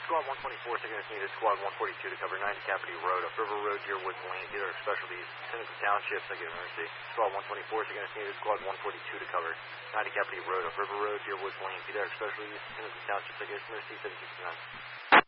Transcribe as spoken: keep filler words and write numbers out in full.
Squad one twenty-four, second is needed. Squad one forty-two to cover ninety Capity Road, up River Road, Deer Woods Lane, Dealer Specialties, Seneca Township, second emergency. Squad one twenty-four, second is needed. Squad one forty-two to cover ninety Capity Road, up River Road, Deer Woods Lane, Dealer Specialties, Seneca Township, second emergency, seven sixty-nine.